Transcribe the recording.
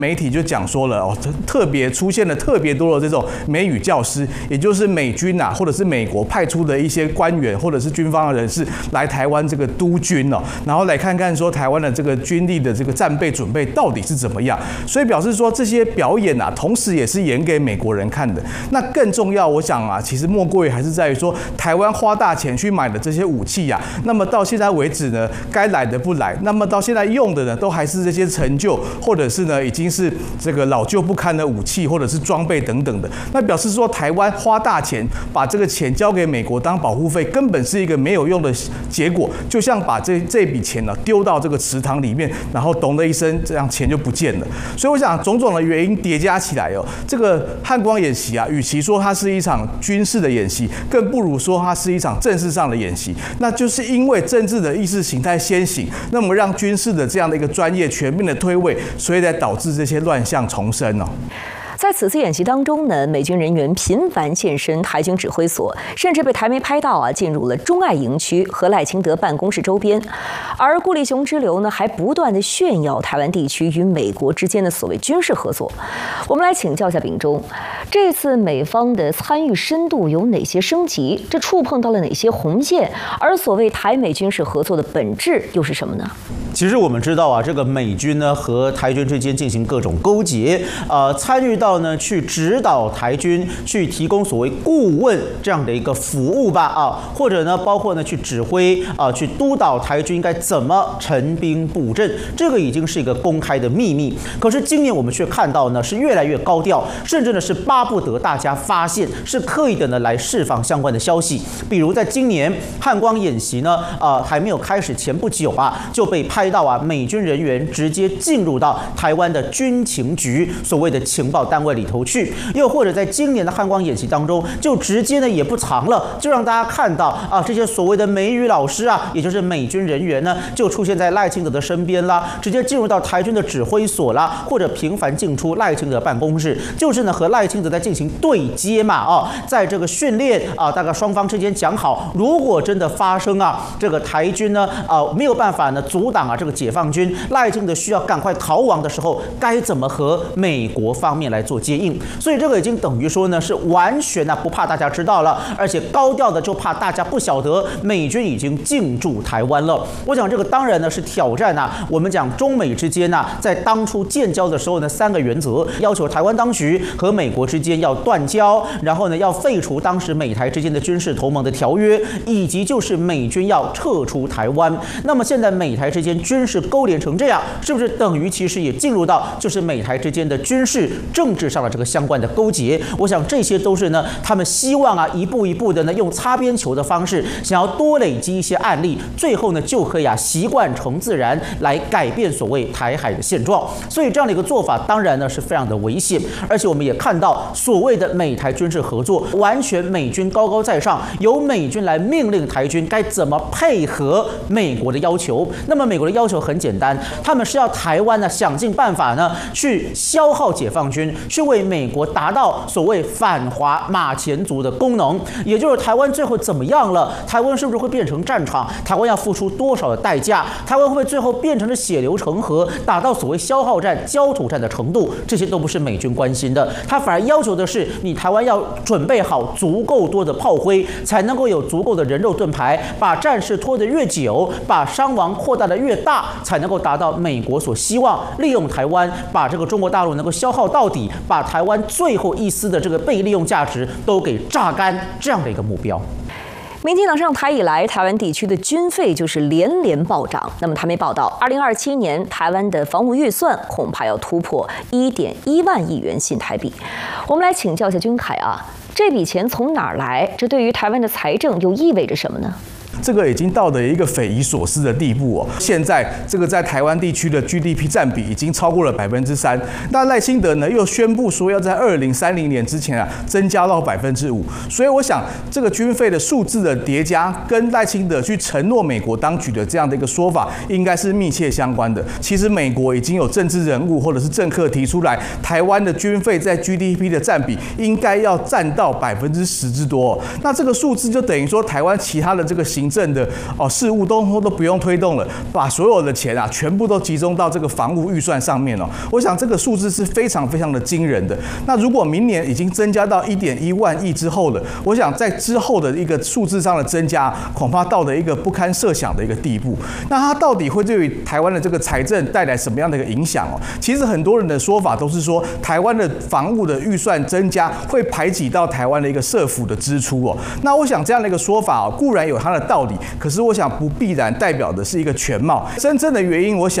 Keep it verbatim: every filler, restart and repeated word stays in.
媒体就讲说了哦，特别出现了特别多的这种美语教师，也就是美军啊，或者是美国派出的一些官员或者是军方的人士来台湾这个督军哦，然后来看看说台湾的这个军力的这个战备准备到底是怎么样。所以表示说这些表演啊，同时也是演给美国人看的。那更重要，我想啊，其实莫过于还是在于说，台湾花大钱去买的这些武器啊，那么到现在为止呢，该来的不来，那么到现在用的呢，都还是这些陈旧或者是呢已经是这个老旧不堪的武器或者是装备等等的。那表示说台湾花大钱把这个钱交给美国当保护费，根本是一个没有用的结果，就像把这这笔钱呢丢到这个池塘里面，然后咚的一声，这样钱就不见了。所以我想种种的原因叠加起来哦，这个汉光演习啊，与其说它是一场军事的演习，更不如说它是一场政治上的演习。那就是因为政治的意识形态先行，那么让军事的这样的一个专业全面的退位，所以才导致这些乱象重生哦。 在此次演习当中呢，美军人员频繁现身台军指挥所，甚至被台媒拍到啊进入了钟爱营区和赖清德办公室周边。而顾立雄之流呢，还不断的炫耀台湾地区与美国之间的所谓军事合作。我们来请教一下秉忠，这次美方的参与深度有哪些升级？这触碰到了哪些红线？而所谓台美军事合作的本质又是什么呢？ 其实我们知道啊，这个美军呢和台军之间进行各种勾结，呃，参与到呢去指导台军，去提供所谓顾问这样的一个服务吧啊，或者呢包括呢去指挥啊，去督导台军应该怎么陈兵布阵，这个已经是一个公开的秘密。可是今年我们却看到呢是越来越高调，甚至呢是巴不得大家发现，是刻意的呢来释放相关的消息。比如在今年汉光演习呢啊、呃、还没有开始前不久啊，就被拍到啊美军人员直接进入到台湾的军情局所谓的情报单位里头去，又或者在今年的汉光演习当中，就直接呢也不藏了，就让大家看到啊这些所谓的美语老师啊，也就是美军人员呢，就出现在赖清德的身边啦，直接进入到台军的指挥所啦，或者频繁进出赖清德办公室，就是呢和赖清德在进行对接嘛啊，在这个训练啊，大概双方之间讲好，如果真的发生啊这个台军呢啊没有办法呢阻挡啊这个解放军，赖清德需要赶快逃亡的时候，该怎么和美国方面来做接应？所以这个已经等于说呢是完全呢不怕大家知道了，而且高调的就怕大家不晓得美军已经进驻台湾了。我想这个当然呢是挑战啊我们讲中美之间呢在当初建交的时候呢三个原则，要求台湾当局和美国之间要断交，然后呢要废除当时美台之间的军事同盟的条约，以及就是美军要撤出台湾。那么现在美台之间军事勾连成这样，是不是等于其实也进入到就是美台之间的军事政治上的这个相关的勾结？我想这些都是呢他们希望啊一步一步的呢用擦边球的方式，想要多累积一些案例，最后呢就可以啊习惯成自然来改变所谓台海的现状。所以这样的一个做法当然呢是非常的危险，而且我们也看到所谓的美台军事合作，完全美军高高在上，由美军来命令台军该怎么配合美国的要求。那么美国的要求很简单，他们是要台湾呢想尽办法呢去消耗解放军，去为美国达到所谓反华马前卒的功能。也就是台湾最后怎么样了？台湾是不是会变成战场？台湾要付出多少的代价？台湾会不会最后变成了血流成河，打到所谓消耗战、焦土战的程度？这些都不是美军关心的，他反而要求的是你台湾要准备好足够多的炮灰，才能够有足够的人肉盾牌，把战事拖得越久，把伤亡扩大的越大，才能够达到美国所希望利用台湾把这个中国大陆能够消耗到底，把台湾最后一丝的这个被利用价值都给榨干这样的一个目标。 民进党上台以来，台湾地区的军费就是连连暴涨。那么台媒报道，二零二七年台湾的防务预算恐怕要突破一点一万亿元新台币。我们来请教一下君凯啊，这笔钱从哪儿来？这对于台湾的财政又意味着什么呢？ 这个已经到了一个匪夷所思的地步哦。现在这个在台湾地区的 G D P 占比已经超过了百分之三。那赖清德呢又宣布说要在二零三零年之前啊增加到百分之五。所以我想这个军费的数字的叠加，跟赖清德去承诺美国当局的这样的一个说法，应该是密切相关的。其实美国已经有政治人物或者是政客提出来，台湾的军费在 G D P 的占比应该要占到百分之十之多。那这个数字就等于说台湾其他的这个行政的哦事务都都不用推动了，把所有的钱啊全部都集中到这个房屋预算上面哦。我想这个数字是非常非常的惊人的。那如果明年已经增加到一点一万亿之后了，我想在之后的一个数字上的增加，恐怕到了一个不堪设想的一个地步。那它到底会对于台湾的这个财政带来什么样的一个影响哦？其实很多人的说法都是说，台湾的房屋的预算增加会排挤到台湾的一个社福的支出哦。那我想这样的一个说法哦，固然有它的道理，可是我想不必然代表的是一个全貌。真正的原因，我想。